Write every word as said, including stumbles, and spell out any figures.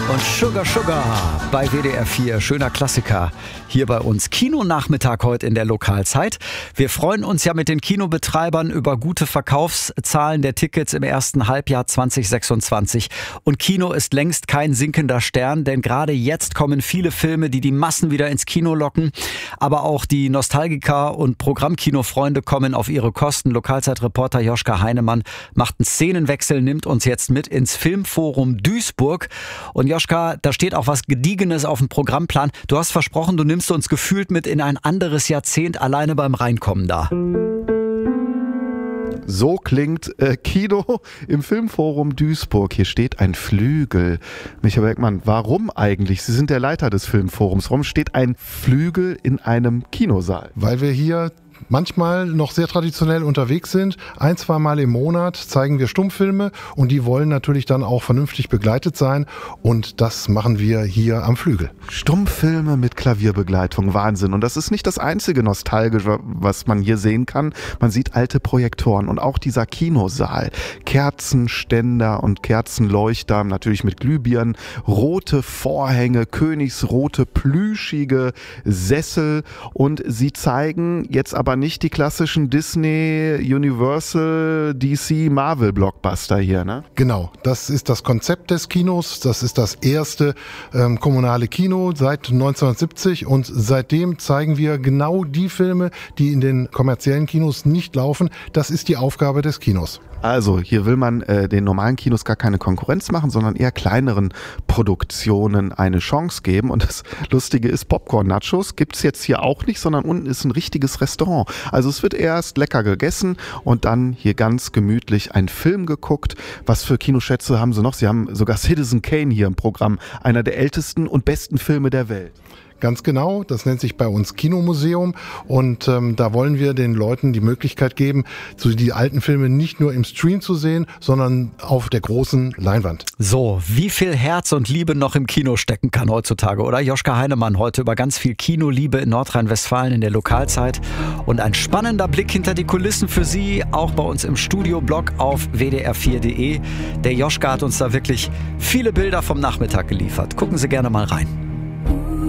Und Sugar Sugar bei W D R vier, schöner Klassiker hier bei uns. Kinonachmittag heute in der Lokalzeit. Wir freuen uns ja mit den Kinobetreibern über gute Verkaufszahlen der Tickets im ersten Halbjahr zwanzig sechsundzwanzig. Und Kino ist längst kein sinkender Stern, denn gerade jetzt kommen viele Filme, die die Massen wieder ins Kino locken. Aber auch die Nostalgiker und Programmkinofreunde kommen auf ihre Kosten. Lokalzeitreporter Joschka Heinemann macht einen Szenenwechsel, nimmt uns jetzt mit ins Filmforum Duisburg. Und Joschka, da steht auch was Gediegenes auf dem Programmplan. Du hast versprochen, du nimmst uns gefühlt mit in ein anderes Jahrzehnt alleine beim Reinkommen da. So klingt äh, Kino im Filmforum Duisburg. Hier steht ein Flügel. Michael Beckmann, warum eigentlich? Sie sind der Leiter des Filmforums. Warum steht ein Flügel in einem Kinosaal? Weil wir hier manchmal noch sehr traditionell unterwegs sind. Ein, zwei Mal im Monat zeigen wir Stummfilme und die wollen natürlich dann auch vernünftig begleitet sein und das machen wir hier am Flügel. Stummfilme mit Klavierbegleitung, Wahnsinn. Und das ist nicht das einzige Nostalgische, was man hier sehen kann. Man sieht alte Projektoren und auch dieser Kinosaal. Kerzenständer und Kerzenleuchter, natürlich mit Glühbirnen, rote Vorhänge, königsrote, plüschige Sessel und sie zeigen jetzt aber nicht die klassischen Disney, Universal, D C, Marvel-Blockbuster hier, ne? Genau, das ist das Konzept des Kinos. Das ist das erste ähm, kommunale Kino seit neunzehnhundertsiebzig und seitdem zeigen wir genau die Filme, die in den kommerziellen Kinos nicht laufen. Das ist die Aufgabe des Kinos. Also, hier will man äh, den normalen Kinos gar keine Konkurrenz machen, sondern eher kleineren Produktionen eine Chance geben. Und das Lustige ist, Popcorn-Nachos gibt's jetzt hier auch nicht, sondern unten ist ein richtiges Restaurant. Also es wird erst lecker gegessen und dann hier ganz gemütlich ein Film geguckt. Was für Kinoschätze haben sie noch? Sie haben sogar Citizen Kane hier im Programm, einer der ältesten und besten Filme der Welt. Ganz genau, das nennt sich bei uns Kinomuseum und ähm, da wollen wir den Leuten die Möglichkeit geben, so die alten Filme nicht nur im Stream zu sehen, sondern auf der großen Leinwand. So, wie viel Herz und Liebe noch im Kino stecken kann heutzutage, oder? Joschka Heinemann heute über ganz viel Kinoliebe in Nordrhein-Westfalen in der Lokalzeit und ein spannender Blick hinter die Kulissen für Sie, auch bei uns im Studioblog auf w d r vier punkt d e. Der Joschka hat uns da wirklich viele Bilder vom Nachmittag geliefert. Gucken Sie gerne mal rein.